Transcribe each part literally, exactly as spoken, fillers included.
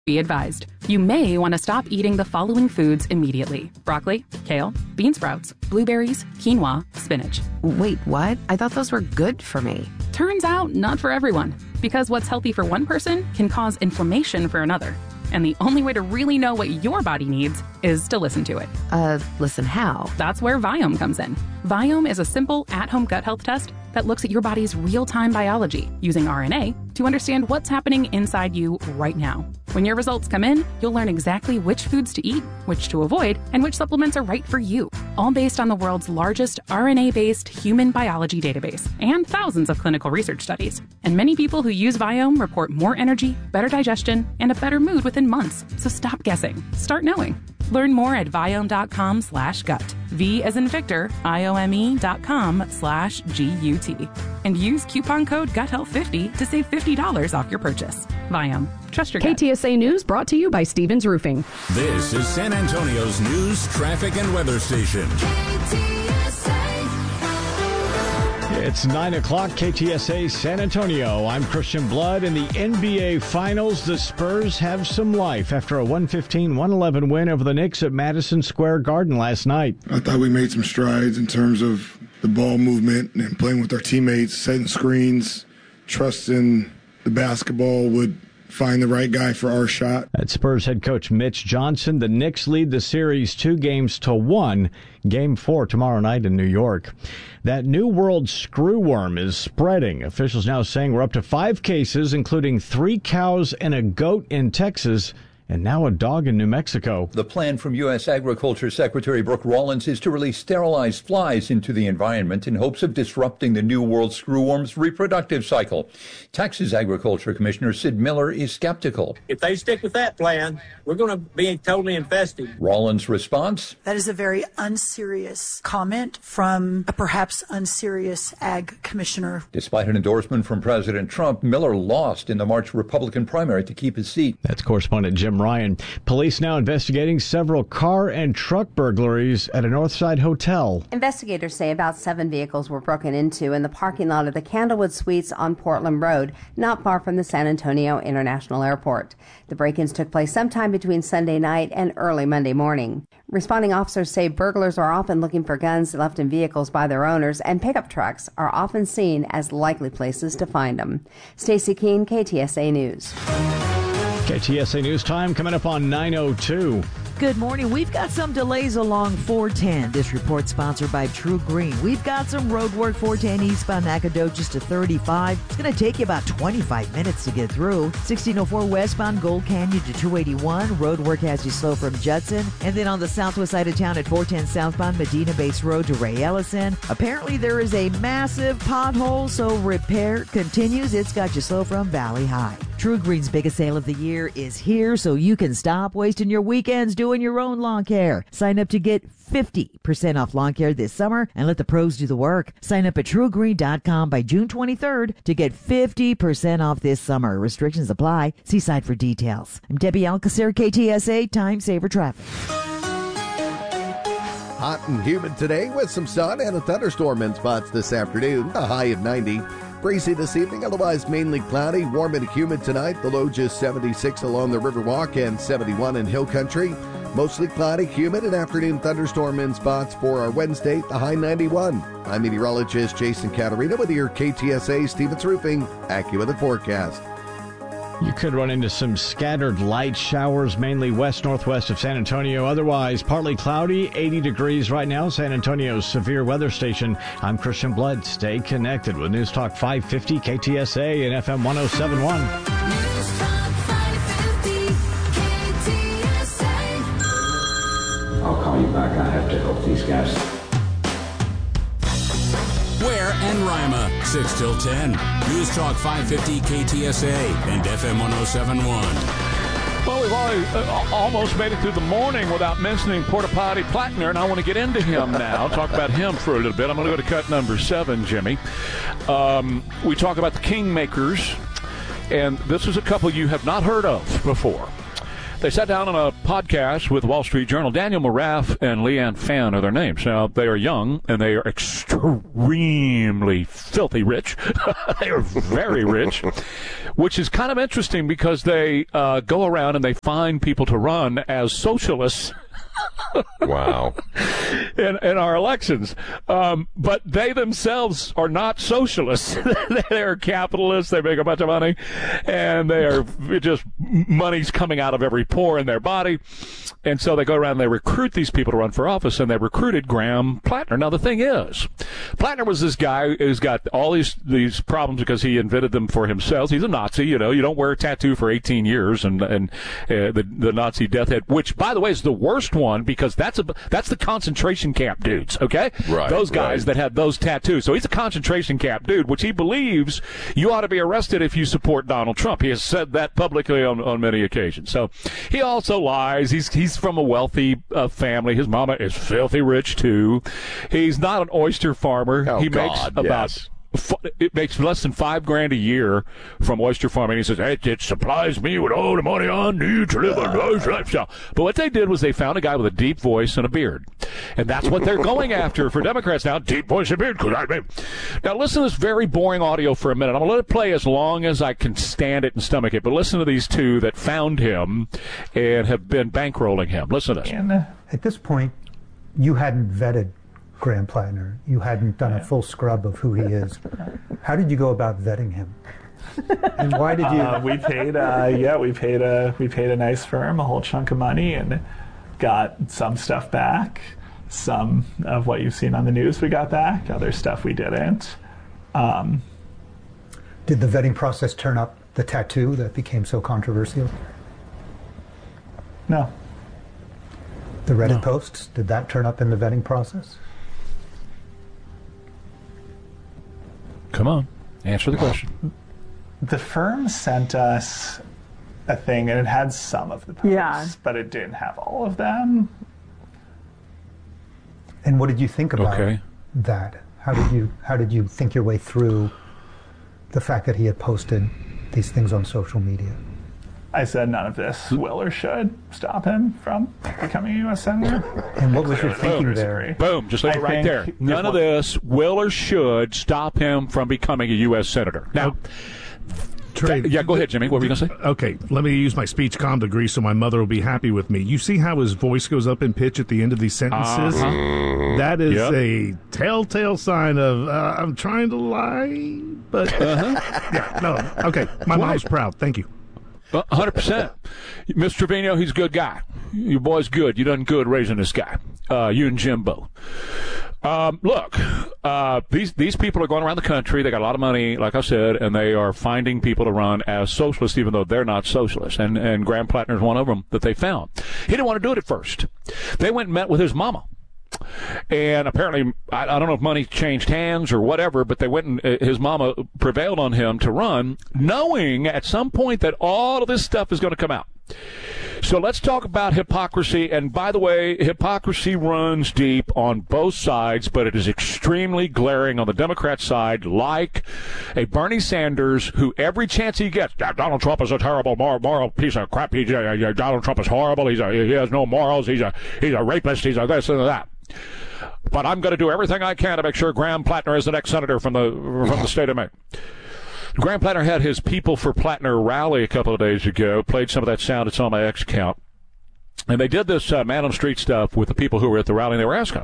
Be advised, you may want to stop eating the following foods immediately. Broccoli, kale, bean sprouts, blueberries, quinoa, spinach. Wait, what? I thought those were good for me. Turns out, not for everyone. Because what's healthy for one person can cause inflammation for another. And the only way to really know what your body needs is to listen to it. Uh, listen how? That's where Viome comes in. Viome is a simple, at-home gut health test that looks at your body's real-time biology using R N A to understand what's happening inside you right now. When your results come in, you'll learn exactly which foods to eat, which to avoid, and which supplements are right for you, all based on the world's largest R N A-based human biology database and thousands of clinical research studies. And many people who use Viome report more energy, better digestion, and a better mood within months. So stop guessing. Start knowing. Learn more at Viome.com slash gut. V as in Victor, I-O-M-E dot com slash G-U-T. And use coupon code gut health fifty to save fifty dollars off your purchase. Viome. Trust your gut. K T S A News brought to you by Stevens Roofing. This is San Antonio's news, traffic, and weather station. K T S A. It's nine o'clock, K T S A San Antonio. I'm Christian Blood. In the N B A Finals, the Spurs have some life after a one fifteen one eleven win over the Knicks at Madison Square Garden last night. I thought we made some strides in terms of the ball movement and playing with our teammates, setting screens, trusting the basketball would find the right guy for our shot. At Spurs head coach Mitch Johnson, the Knicks lead the series two games to one. Game four tomorrow night in New York. That new world screwworm is spreading. Officials now saying we're up to five cases, including three cows and a goat in Texas, and now a dog in New Mexico. The plan from U S Agriculture Secretary Brooke Rollins is to release sterilized flies into the environment in hopes of disrupting the New World screwworm's reproductive cycle. Texas Agriculture Commissioner Sid Miller is skeptical. If they stick with that plan, we're going to be totally infested. Rollins' response? That is a very unserious comment from a perhaps unserious ag commissioner. Despite an endorsement from President Trump, Miller lost in the March Republican primary to keep his seat. That's correspondent Jim Ryan. Police now investigating several car and truck burglaries at a Northside hotel. Investigators say about seven vehicles were broken into in the parking lot of the Candlewood Suites on Portland Road, not far from the San Antonio International Airport. The break-ins took place sometime between Sunday night and early Monday morning. Responding officers say burglars are often looking for guns left in vehicles by their owners, and pickup trucks are often seen as likely places to find them. Stacey Keene, K T S A News. K T S A News Time coming up on nine oh two. Good morning. We've got some delays along four ten. This report sponsored by True Green. We've got some road work four ten eastbound Nacogdoches to thirty-five. It's going to take you about twenty-five minutes to get through. sixteen oh four westbound Gold Canyon to two eighty-one. Road work has you slow from Judson. And then on the southwest side of town at four ten southbound Medina Base Road to Ray Ellison. Apparently there is a massive pothole, so repair continues. It's got you slow from Valley High. True Green's biggest sale of the year is here, so you can stop wasting your weekends doing your own lawn care. Sign up to get fifty percent off lawn care this summer and let the pros do the work. Sign up at true green dot com by June twenty-third to get fifty percent off this summer. Restrictions apply. See site for details. I'm Debbie Alcacer, K T S A Time Saver Traffic. Hot and humid today with some sun and a thunderstorm in spots this afternoon. A high of ninety. Breezy this evening, otherwise mainly cloudy, warm and humid tonight. The low just seventy-six along the Riverwalk and seventy-one in Hill Country. Mostly cloudy, humid, and afternoon thunderstorm in spots for our Wednesday, the high ninety-one. I'm meteorologist Jason Caterina with your K T S A Stevens Roofing AccuWeather forecast. You could run into some scattered light showers, mainly west-northwest of San Antonio. Otherwise, partly cloudy, eighty degrees right now, San Antonio's severe weather station. I'm Christian Blood. Stay connected with News Talk five fifty, K T S A, and F M one oh seven point one. News Talk five fifty, K T S A. I'll call you back. I have to help these guys. Ware and Rima, six till ten. News Talk five fifty K T S A and F M one oh seven point one. Well, we've already, uh, almost made it through the morning without mentioning Porta Potty Plattner, and I want to get into him now, talk about him for a little bit. I'm going to go to cut number seven, Jimmy. Um, we talk about the Kingmakers, and this is a couple you have not heard of before. They sat down on a podcast with Wall Street Journal. Daniel Moraff and Leanne Fan are their names. Now, they are young, and they are extremely filthy rich. They are very rich, which is kind of interesting because they uh, go around and they find people to run as socialists. Wow. In, in our elections. Um, but they themselves are not socialists. They're capitalists. They make a bunch of money. And they are just money's coming out of every pore in their body. And so they go around and they recruit these people to run for office. And they recruited Graham Plattner. Now, the thing is, Plattner was this guy who's got all these, these problems because he invented them for himself. He's a Nazi. You know, you don't wear a tattoo for eighteen years. And, and uh, the, the Nazi death head, which, by the way, is the worst one. Because that's a that's the concentration camp dudes, okay? Right. Those guys right. that had those tattoos. So he's a concentration camp dude, which he believes you ought to be arrested if you support Donald Trump. He has said that publicly on, on many occasions. So he also lies. He's he's from a wealthy uh, family. His mama is filthy rich too. He's not an oyster farmer. Oh, he God, makes about. yes. It makes less than five grand a year from oyster farming. He says, it, it supplies me with all the money I need to live a nice lifestyle. But what they did was they found a guy with a deep voice and a beard. And that's what they're going after for Democrats now, deep voice and beard. Now, listen to this very boring audio for a minute. I'm going to let it play as long as I can stand it and stomach it. But listen to these two that found him and have been bankrolling him. Listen to this. At this point, you hadn't vetted Graham Plattner. You hadn't done a full scrub of who he is. How did you go about vetting him? And why did you? Uh, we paid. Uh, yeah, we paid a we paid a nice firm a whole chunk of money and got some stuff back. Some of what you've seen on the news we got back. Other stuff we didn't. Um, did the vetting process turn up the tattoo that became so controversial? No. The Reddit No. posts, did that turn up in the vetting process? Come on. Answer the question. The firm sent us a thing, and it had some of the posts, Yeah. but it didn't have all of them. And what did you think about Okay. that? How did you how did you think your way through the fact that he had posted these things on social media? I said none of this will or should stop him from becoming a U S senator. And what was your Clearly thinking disagree. there? Boom, just leave I it right think there. None of this will or should stop him from becoming a U S senator. Now, Trey, yeah, go ahead, Jimmy. What were you going to say? Okay, let me use my speech comm degree so my mother will be happy with me. You see how his voice goes up in pitch at the end of these sentences? Uh-huh. That is Yep. a telltale sign of uh, I'm trying to lie, but Uh-huh. yeah, no, okay. My mom's proud. Thank you. one hundred percent. Mister Trevino, he's a good guy. Your boy's good. You done good raising this guy. Uh, you and Jim both. Um, look, uh, these these people are going around the country. They got a lot of money, like I said, and they are finding people to run as socialists, even though they're not socialists. And, and Graham Plattner is one of them that they found. He didn't want to do it at first. They went and met with his mama. And apparently, I, I don't know if money changed hands or whatever, but they went and uh, his mama prevailed on him to run, knowing at some point that all of this stuff is going to come out. So let's talk about hypocrisy. And by the way, hypocrisy runs deep on both sides, but it is extremely glaring on the Democrat side, like a Bernie Sanders who every chance he gets, Donald Trump is a terrible moral, moral piece of crap. He's a, Donald Trump is horrible. He's a, he has no morals. He's a, he's a rapist. He's a this and that. But I'm going to do everything I can to make sure Graham Plattner is the next senator from the from the state of Maine. Graham Plattner had his People for Plattner rally a couple of days ago, played some of that sound. It's on my X account. And they did this uh, man on the street stuff with the people who were at the rally, and they were asking him,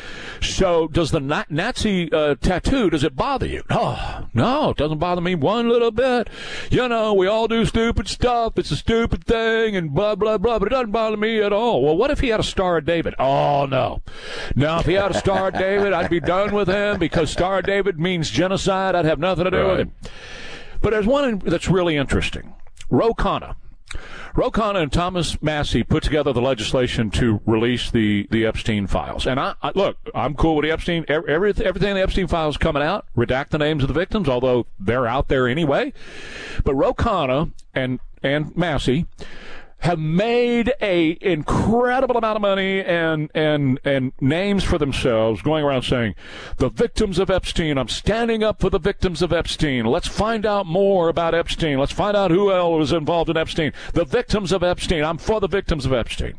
so does the na- Nazi uh, tattoo, does it bother you? Oh, no, it doesn't bother me one little bit. You know, we all do stupid stuff. It's a stupid thing and blah, blah, blah, but it doesn't bother me at all. Well, what if he had a Star of David? Oh, no. Now, if he had a Star of David, I'd be done with him because Star of David means genocide. I'd have nothing to do with him. But there's one that's really interesting. Ro Khanna. Ro Khanna and Thomas Massie put together the legislation to release the, the Epstein files. And I, I look, I'm cool with the Epstein. Every, everything in the Epstein files coming out, redact the names of the victims, although they're out there anyway. But Ro Khanna and, and Massie have made a incredible amount of money and and and names for themselves, going around saying, the victims of Epstein, I'm standing up for the victims of Epstein. Let's find out more about Epstein. Let's find out who else was involved in Epstein. The victims of Epstein. I'm for the victims of Epstein.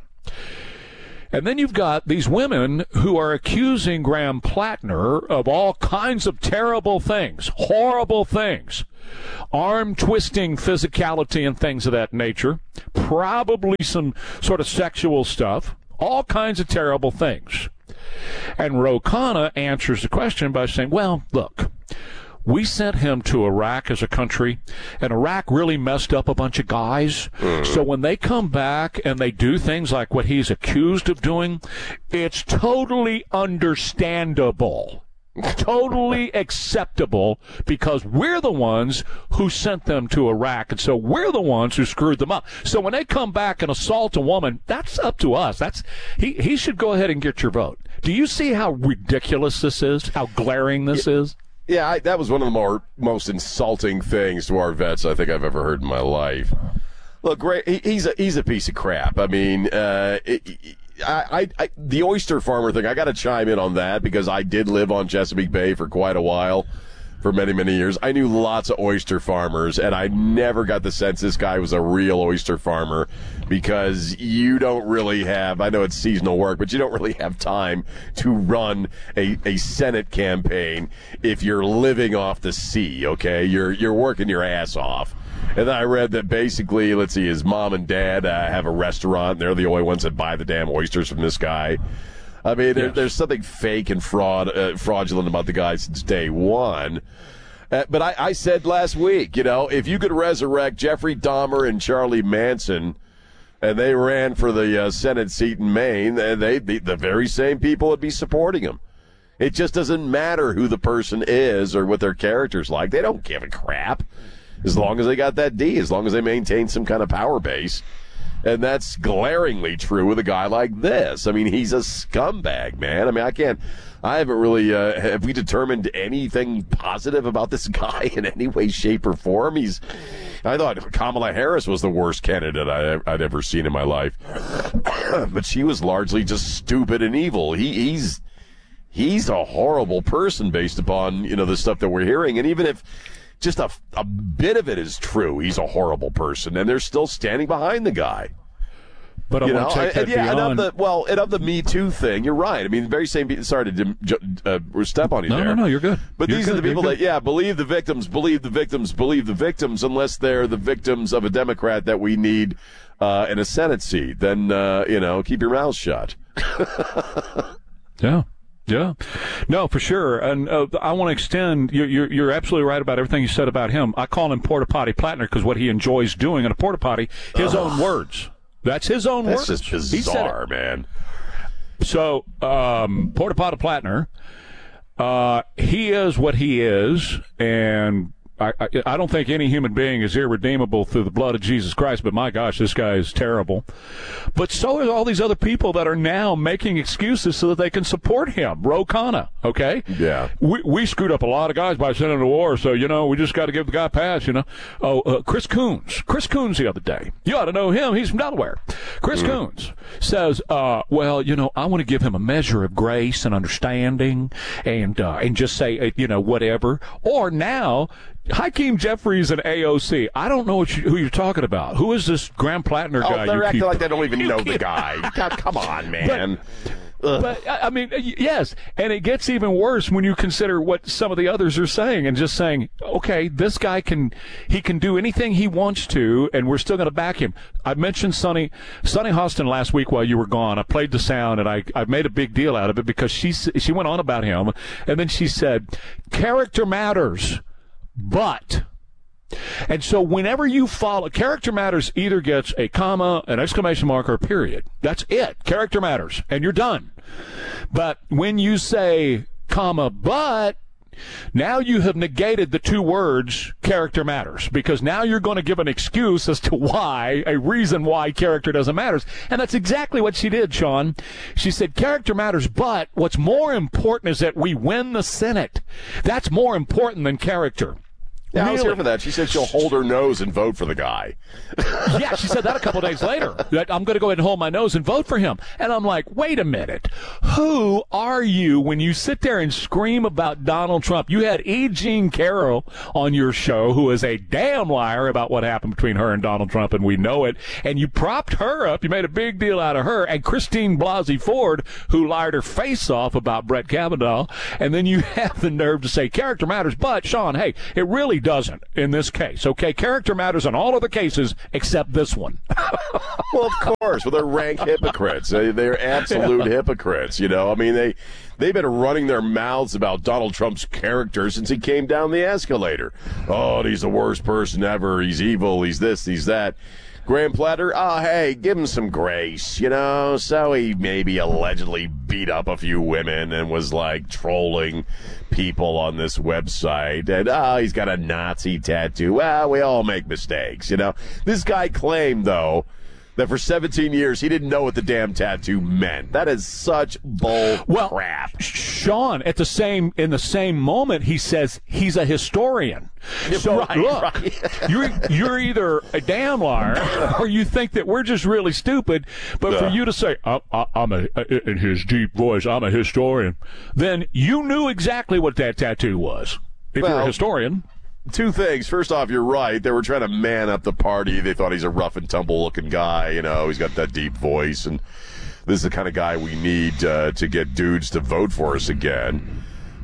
And then you've got these women who are accusing Graham Plattner of all kinds of terrible things, horrible things, arm-twisting physicality and things of that nature, probably some sort of sexual stuff, all kinds of terrible things. And Ro Khanna answers the question by saying, well, look, we sent him to Iraq as a country, and Iraq really messed up a bunch of guys. Mm. So when they come back and they do things like what he's accused of doing, it's totally understandable, totally acceptable, because we're the ones who sent them to Iraq, and so we're the ones who screwed them up. So when they come back and assault a woman, that's up to us. That's he, he should go ahead and get your vote. Do you see how ridiculous this is, how glaring this yeah. is? Yeah, I, that was one of the more most insulting things to our vets I think I've ever heard in my life. Look, great, he, he's a he's a piece of crap. I mean, uh, it, I, I, I the oyster farmer thing. I got to chime in on that because I did live on Chesapeake Bay for quite a while, for many many years. I knew lots of oyster farmers, and I never got the sense this guy was a real oyster farmer, because you don't really have, I know it's seasonal work, but you don't really have time to run a, a Senate campaign if you're living off the sea, okay? You're you're working your ass off. And then I read that basically, let's see, his mom and dad uh, have a restaurant. They're the only ones that buy the damn oysters from this guy. I mean, there, yes. there's something fake and fraud, uh, fraudulent about the guy since day one. Uh, but I, I said last week, you know, if you could resurrect Jeffrey Dahmer and Charlie Manson, and they ran for the uh, Senate seat in Maine, they the, the very same people would be supporting them. It just doesn't matter who the person is or what their character's like. They don't give a crap as long as they got that D, as long as they maintain some kind of power base. And that's glaringly true with a guy like this. I mean, he's a scumbag, man. I mean, I can't, I haven't really, uh, have we determined anything positive about this guy in any way, shape, or form? He's, I thought Kamala Harris was the worst candidate I, I'd ever seen in my life. But she was largely just stupid and evil. He, he's, he's a horrible person based upon, you know, the stuff that we're hearing. And even if just a, a bit of it is true, he's a horrible person, and they're still standing behind the guy. But I you want know? to take that and, yeah, beyond. And of the, well, and of the Me Too thing, you're right. I mean, the very same. Sorry to uh, step on you no, there. No, no, you're good. But you're these good. are the people You're that, good. yeah, believe the victims, believe the victims, believe the victims, unless they're the victims of a Democrat that we need uh, in a Senate seat. Then, uh, you know, keep your mouth shut. Yeah. Yeah, no, for sure. And uh, I want to extend, you're, you're, you're absolutely right about everything you said about him. I call him Porta Potty Plattner because what he enjoys doing in a porta potty, his Ugh. own words. That's his own That's words. just bizarre, man. So, um, Porta Potty Plattner, uh, he is what he is, and I, I, I don't think any human being is irredeemable through the blood of Jesus Christ, but my gosh, this guy is terrible. But so are all these other people that are now making excuses so that they can support him. Ro Khanna, okay? Yeah. We, we screwed up a lot of guys by sending them to war, so, you know, we just got to give the guy a pass, you know. Oh, uh, Chris Coons. Chris Coons the other day. You ought to know him. He's from Delaware. Chris mm. Coons says, uh, well, you know, I want to give him a measure of grace and understanding and, uh, and just say, uh, you know, whatever. Or now, Hakeem Jeffries and A O C. I don't know what you, who you're talking about. Who is this Graham Plattner guy? Oh, they're you acting keep, like they don't even know the guy. God, come on, man. But, but, I mean, yes, and it gets even worse when you consider what some of the others are saying and just saying, okay, this guy can, he can do anything he wants to, and we're still going to back him. I mentioned Sonny, Sonny Hostin last week while you were gone. I played the sound, and I, I made a big deal out of it because she, she went on about him, and then she said, character matters. But, and so whenever you follow, character matters either gets a comma, an exclamation mark, or a period. That's it. Character matters, and you're done. But when you say, comma, but, now you have negated the two words, character matters, because now you're going to give an excuse as to why, a reason why character doesn't matter. And that's exactly what she did, Sean. She said, character matters, but what's more important is that we win the Senate. That's more important than character. Yeah, really? I was here for that. She said she'll hold her nose and vote for the guy. Yeah, she said that a couple days later. That I'm going to go ahead and hold my nose and vote for him. And I'm like, wait a minute. Who are you when you sit there and scream about Donald Trump? You had E. Jean Carroll on your show, who is a damn liar about what happened between her and Donald Trump, and we know it. And you propped her up. You made a big deal out of her. And Christine Blasey Ford, who lied her face off about Brett Kavanaugh. And then you have the nerve to say character matters. But, Sean, hey, it really doesn't in this case, okay? Character matters in all of the cases except this one. Well, of course. Well, they're rank hypocrites. They, they're absolute hypocrites, you know? I mean, they, they've been running their mouths about Donald Trump's character since he came down the escalator. Oh, he's the worst person ever. He's evil. He's this, he's that. Graham Platter, oh, hey, give him some grace, you know? So he maybe allegedly beat up a few women and was, like, trolling people on this website. And, oh, he's got a Nazi tattoo. Well, we all make mistakes, you know? This guy claimed, though, that for seventeen years he didn't know what the damn tattoo meant. That is such bull well, crap. Sean, at the same in the same moment, he says he's a historian. So right, look, right. you're you're either a damn liar or you think that we're just really stupid. But uh. for you to say I, I, I'm a in his deep voice, I'm a historian, then you knew exactly what that tattoo was. If well, you're a historian. Two things. First off, you're right. They were trying to man up the party. They thought he's a rough and tumble looking guy. You know, he's got that deep voice, and this is the kind of guy we need uh, to get dudes to vote for us again.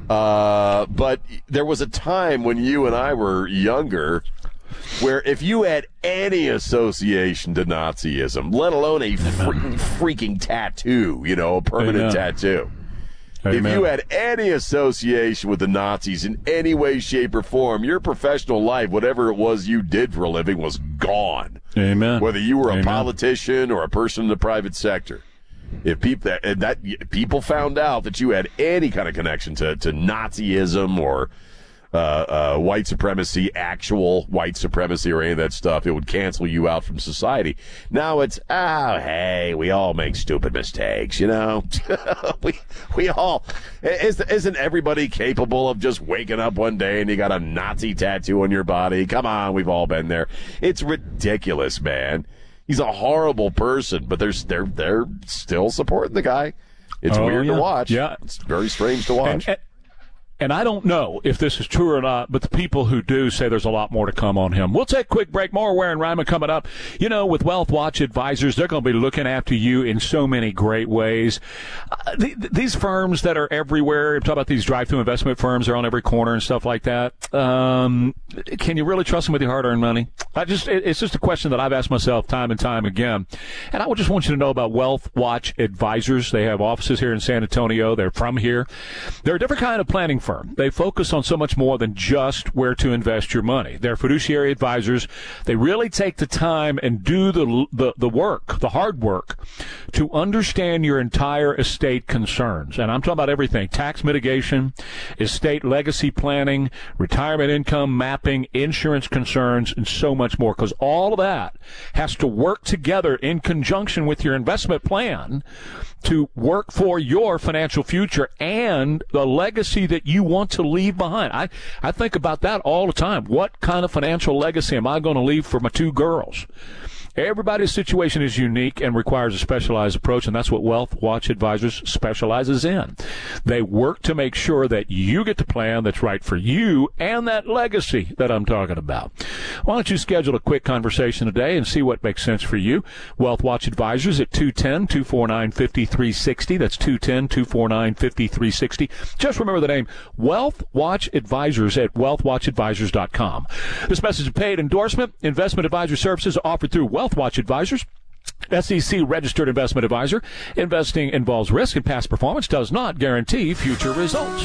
Uh, but there was a time when you and I were younger where if you had any association to Nazism, let alone a freaking, freaking tattoo, you know, a permanent Amen. tattoo, Amen. if you had any association with the Nazis in any way, shape, or form, your professional life, whatever it was you did for a living, was gone. Amen. Whether you were a Amen. politician or a person in the private sector. If people that, and that people found out that you had any kind of connection to, to Nazism or uh, uh, white supremacy, actual white supremacy, or any of that stuff, it would cancel you out from society. Now it's, oh, hey, we all make stupid mistakes, you know? we we all, isn't everybody capable of just waking up one day and you got a Nazi tattoo on your body? Come on, we've all been there. It's ridiculous, man. He's a horrible person, but they're, they're, they're still supporting the guy. It's oh, weird yeah. to watch. Yeah. It's very strange to watch. And, and, And I don't know if this is true or not, but the people who do say there's a lot more to come on him. We'll take a quick break. More Ware and Ryman coming up. You know, with Wealth Watch Advisors, they're going to be looking after you in so many great ways. Uh, th- these firms that are everywhere, I'm talking about these drive-through investment firms, they're on every corner and stuff like that. Um, can you really trust them with your hard-earned money? I just, it, it's just a question that I've asked myself time and time again. And I would just want you to know about Wealth Watch Advisors. They have offices here in San Antonio. They're from here. They're a different kind of planning firm. They focus on so much more than just where to invest your money. They're fiduciary advisors. They really take the time and do the, the, the work, the hard work, to understand your entire estate concerns. And I'm talking about everything: tax mitigation, estate legacy planning, retirement income mapping, insurance concerns, and so much more. Because all of that has to work together in conjunction with your investment plan to work for your financial future and the legacy that you want to leave behind. I, I think about that all the time. What kind of financial legacy am I going to leave for my two girls? Everybody's situation is unique and requires a specialized approach, and that's what Wealth Watch Advisors specializes in. They work to make sure that you get the plan that's right for you and that legacy that I'm talking about. Why don't you schedule a quick conversation today and see what makes sense for you? Wealth Watch Advisors at two one zero, two four nine, five three six zero. That's two one zero, two four nine, five three six zero. Just remember the name, Wealth Watch Advisors at wealth watch advisors dot com. This message is a paid endorsement. Investment advisory services offered through Wealth Watch Advisors, S E C registered investment advisor. Investing involves risk, and past performance does not guarantee future results.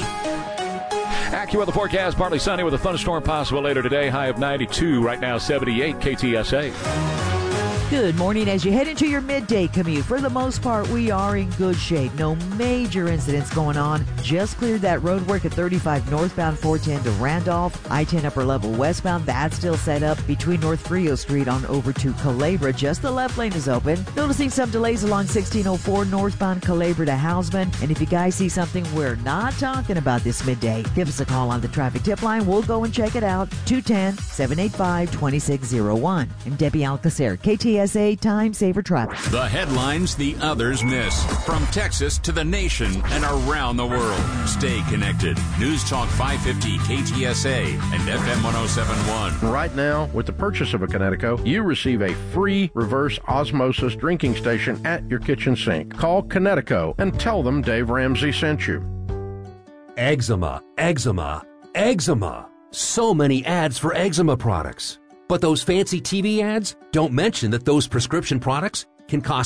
AccuWeather forecast: partly sunny with a thunderstorm possible later today. High of ninety-two. Right now seventy-eight. K T S A. Good morning. As you head into your midday commute, for the most part, we are in good shape. No major incidents going on. Just cleared that road work at thirty-five northbound four ten to Randolph. I ten upper level westbound, that's still set up between North Frio Street on over to Calabria. Just the left lane is open. Noticing some delays along sixteen oh four northbound Calabria to Hausman. And if you guys see something we're not talking about this midday, give us a call on the traffic tip line. We'll go and check it out. two one zero, seven eight five, two six zero one. I'm Debbie Alcacer, K T S A Time Saver Traffic. The headlines the others miss. From Texas to the nation and around the world. Stay connected. News Talk five fifty K T S A and F M one oh seven point one. Right now, with the purchase of a Connecticut, you receive a free reverse osmosis drinking station at your kitchen sink. Call Connecticut and tell them Dave Ramsey sent you. Eczema, eczema, eczema. So many ads for eczema products. But those fancy T V ads don't mention that those prescription products can cost